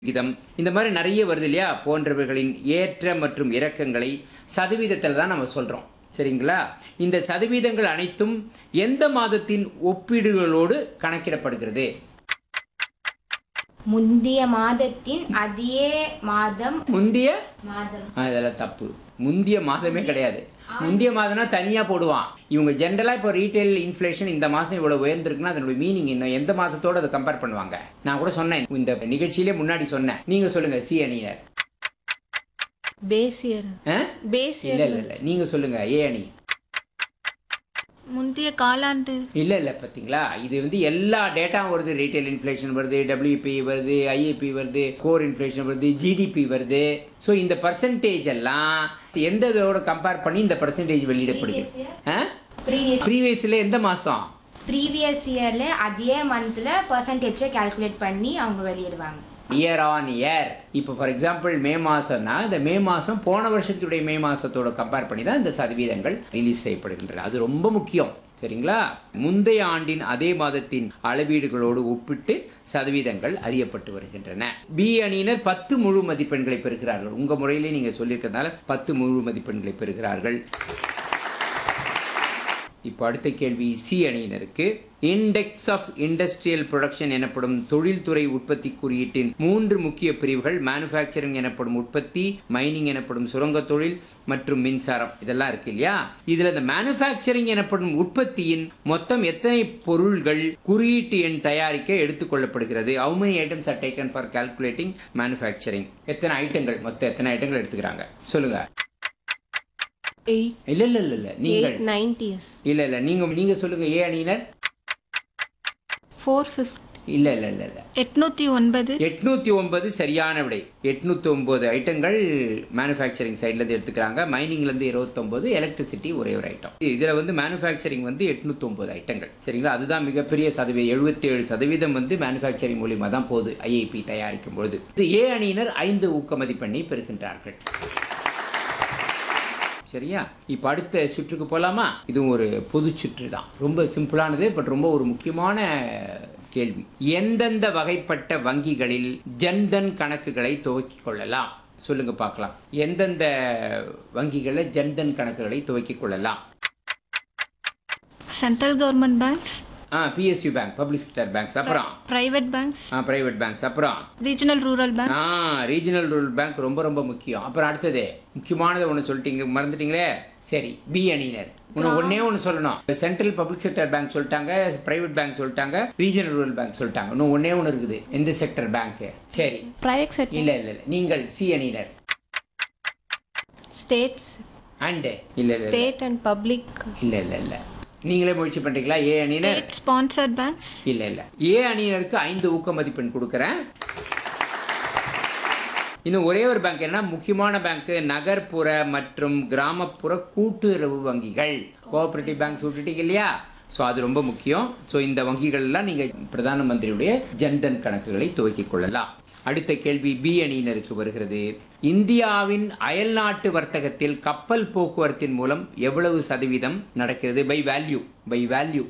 விகிதம் இந்த மாதிரி நிறைய வருது இல்லையா? போன்றவர்களின் ஏற்ற மற்றும் இறக்கங்களை சதவீதத்தில் தான் நம்ம சொல்கிறோம். சரிங்களா? இந்த சதவீதங்கள் அனைத்தும் எந்த மாதத்தின் ஒப்பீடுகளோடு கணக்கிடப்படுகிறது? முந்தைய மாதத்தின் அதே மாதம் முந்தைய மாதம் இதெல்லாம் தப்பு. முந்தைய மாதமே கிடையாது. முந்தைய மாதம்னா தனியாக போடுவான். இவங்க ஜென்ரலாக இப்போ ரீட்டைல் இன்ஃப்ளேஷன் இந்த மாதம் இவ்வளோ உயர்ந்திருக்குன்னா அதனுடைய மீனிங் என்ன? எந்த மாதத்தோடு அதை கம்பேர் பண்ணுவாங்க? நான் கூட சொன்னேன், இந்த நிகழ்ச்சியிலே முன்னாடி சொன்னேன். நீங்கள் சொல்லுங்கள், சி அணியினர். Base year. பேஸ் இல்லை இயர். இல்லை இல்லை, நீங்கள் சொல்லுங்கள், ஏ அணி. முந்தைய காலாண்டு. இல்லை இல்லை, பார்த்தீங்களா? இது வந்து எல்லா டேட்டாவும் வருது. ரீட்டைல் இன்ஃப்ளேஷன் வருது, டபிள்யூபி வருது, ஐஏபி வருது, கோர் இன்ஃப்ளேஷன் வருது, ஜிடிபி வருது. ஸோ இந்த பர்சன்டேஜ் எல்லாம் எந்த இதோட கம்பேர் பண்ணி இந்த பர்சன்டேஜ் வெளியிடப்படுது? ப்ரீவியஸில் எந்த மாதம்? ப்ரீவியஸ் இயர்ல அதே மந்த்ல பர்சன்டேஜை கால்குலேட் பண்ணி அவங்க வெளியிடுவாங்க. Year on year. இப்போ ஃபார் எக்ஸாம்பிள் மே மாதம்னா இந்த மே மாதம் போன வருஷத்துடைய மே மாதத்தோட கம்பேர் பண்ணி தான் இந்த சதவீதங்கள் ரிலீஸ் செய்யப்படுகின்றன. அது ரொம்ப முக்கியம். சரிங்களா? முந்தைய ஆண்டின் அதே மாதத்தின் அளவீடுகளோடு ஒப்பிட்டு சதவீதங்கள் அறியப்பட்டு வருகின்றன. பி அணியினர் 10 முழு மதிப்பெண்களை பெறுகிறார்கள். உங்கள் முறையிலே நீங்கள் சொல்லியிருக்கிறதுனால 10 முழு மதிப்பெண்களை பெறுகிறார்கள். இப்போ அடுத்த கேள்வி சி அணியினருக்கு. இண்டெக்ஸ் ஆஃப் இண்டஸ்ட்ரியல் ப்ரொடக்ஷன் எனப்படும் தொழில்துறை உற்பத்தி குறியீட்டின் 3 முக்கிய பிரிவுகள் மேனுஃபேக்சரிங் எனப்படும் உற்பத்தி, மைனிங் எனப்படும் சுரங்க தொழில் மற்றும் மின்சாரம், இதெல்லாம் இருக்கு இல்லையா? இதில் இந்த மேனுஃபேக்சரிங் எனப்படும் உற்பத்தியின் மொத்தம் எத்தனை பொருள்கள் குறியீட்டு எண் தயாரிக்க எடுத்துக்கொள்ளப்படுகிறது? How many items are taken for calculating manufacturing? எத்தனை ஐட்டங்கள், மொத்தம் எத்தனை ஐட்டங்கள் எடுத்துக்கிறாங்க? சொல்லுங்க. 8 இல்ல இல்ல இல்ல இல்ல, நீங்கள் 90 years. இல்ல இல்ல, நீங்க சொல்லுங்க. ஏ அணியினர் 450. இல்ல இல்ல இல்ல இல்ல, 809. 809 சரியான விடை. 809 ஐட்டங்கள் மேனுஃபேக்சரிங் சைட்லேருந்து எடுத்துக்கிறாங்க. மைனிங்லேருந்து 29, எலக்ட்ரிசிட்டி ஒரே ஒரு ஐட்டம். இதில் வந்து மேனுஃபேக்சரிங் வந்து 809 ஐட்டங்கள். சரிங்களா? அதுதான் மிகப்பெரிய சதவீதம். 77% வந்து மேனுஃபேக்சரிங் மூலியமாக தான் போகுது ஐஏபி தயாரிக்கும் பொழுது. இது ஏ அணியினர் 5 ஊக்க மதிப்பெண்ணை பெறுகின்றார்கள். சரியா? இப்போ அடுத்த சுற்றுக்கு போகலாமா? இதுவும் ஒரு பொது சுற்று தான். ரொம்ப சிம்பிளானது, பட் ரொம்ப ஒரு முக்கியமான கேள்வி. எந்தெந்த வகைப்பட்ட வங்கிகளில் ஜன்தன் கணக்குகளை துவக்கிக் கொள்ளலாம்? சொல்லுங்க பார்க்கலாம். எந்தெந்த வங்கிகளில் ஜன்தன் கணக்குகளை துவக்கிக் கொள்ளலாம்? Central government banks. PSU bank, public sector banks. அப்புறம் பிரைவேட் பேங்க்ஸ். Private banks. அப்புறம் regional rural bank. Regional rural bank ரொம்ப ரொம்ப முக்கியம். அப்புறம் அடுத்தது முக்கியமானது ஒன்று சொல்லிட்டீங்க, மறந்துட்டீங்களே. சரி, பி அணியினர் ஒன்னே ஒன்று சொல்லணும். சென்ட்ரல் பப்ளிக் செக்டர் பேங்க் சொல்லிட்டாங்க, பிரைவேட் பேங்க் சொல்லிட்டாங்க, ரீஜனல் ரூரல் பேங்க் சொல்லிட்டாங்க. இன்னும் ஒன்னே ஒன்று இருக்குது. எந்த செக்டர் பேங்க்? சரி, பிரைவேட் செக்டர். இல்லை இல்லை இல்லை, நீங்கள் சி அணியினர். ஸ்டேட்ஸ் அண்ட் இல்லை இல்லை ஸ்டேட் அண்ட் பப்ளிக். இல்லை இல்லை இல்லை, நீங்களே முயற்சி பண்ணுறீங்களா? ஏ அணியினர். State sponsored banks. இல்லை இல்லை, ஏ அணியினருக்கு 5 ஊக்க மதிப்பெண் கொடுக்குறேன். இன்னும் ஒரே ஒரு பேங்க் என்ன முக்கியமான பேங்க், நகர்ப்புற மற்றும் கிராமப்புற கூட்டுறவு வங்கிகள். கோஆபரேட்டிவ் பேங்க்ஸ் விட்டுட்டீங்க இல்லையா? ஸோ அது ரொம்ப முக்கியம். ஸோ இந்த வங்கிகள்லாம் நீங்கள் பிரதான மந்திரியுடைய ஜன்தன் கணக்குகளை துவக்கிக் கொள்ளலாம். அடுத்த கேள்வி பி அணியினருக்கு வருகிறது. இந்தியாவின் அயல்நாட்டு வர்த்தகத்தில் கப்பல் போக்குவரத்தின் மூலம் எவ்வளவு சதவீதம் நடக்கிறது? By value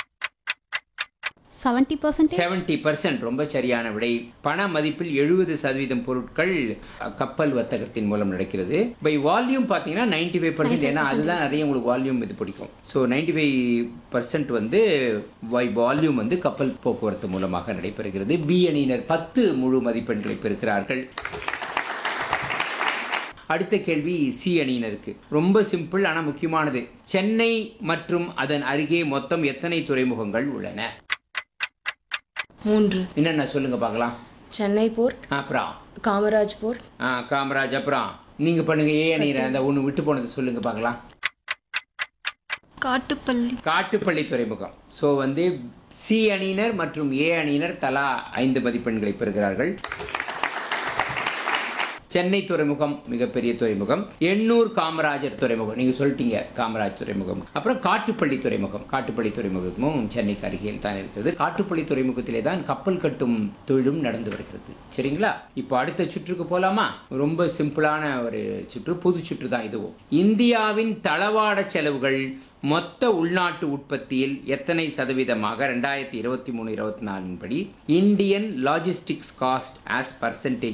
70%. ரொம்ப சரியான விடை. பண மதிப்பில் 70% பொருட்கள் கப்பல் வர்த்தகத்தின் மூலம் நடக்கிறது. பை வால்யூம் பார்த்தீங்கன்னா 95%. ஏன்னா அதுதான் நிறைய உங்களுக்கு வால்யூம் இது பிடிக்கும். ஸோ 95% வந்து பை வால்யூம் வந்து கப்பல் போக்குவரத்து மூலமாக நடைபெறுகிறது. பி அணியினர் 10 முழு மதிப்பெண்களை பெறுகிறார்கள். அடுத்த கேள்வி சி அணியினருக்கு. ரொம்ப சிம்பிள் ஆனால் முக்கியமானது. சென்னை மற்றும் அதன் அருகே மொத்தம் எத்தனை துறைமுகங்கள் உள்ளன? 3. என்னென்ன சொல்லுங்க பார்க்கலாம். சென்னை போர்ட், அப்புறம் காமராஜ் போர்ட். காமராஜ். அப்புறம் நீங்க பண்ணுங்க. ஏ அணியினர் அந்த ஒன்று விட்டு போனது சொல்லுங்க பார்க்கலாம். காட்டுப்பள்ளி துறைமுகம். ஸோ வந்து சி அணியினர் மற்றும் ஏ அணியினர் தலா 5 மதிப்பெண்களை பெறுகிறார்கள். சென்னை துறைமுகம் மிகப்பெரிய துறைமுகம். எண்ணூர் காமராஜர் துறைமுகம் நீங்க சொல்லிட்டீங்க, காமராஜ் துறைமுகம். அப்புறம் காட்டுப்பள்ளி துறைமுகமும் சென்னைக்கு அருகில் தான் இருக்கிறது. காட்டுப்பள்ளி துறைமுகத்திலே தான் கப்பல் கட்டும் தொழிலும் நடந்து வருகிறது. சரிங்களா? இப்போ அடுத்த சுற்றுக்கு போலாமா? ரொம்ப சிம்பிளான ஒரு சுற்று, பொது சுற்று தான் இதுவும். இந்தியாவின் தளவாட செலவுகள் மொத்த உள்நாட்டு உற்பத்தியில் எத்தனை சதவீதமாக 2023-24 படி Indian logistics cost as percentage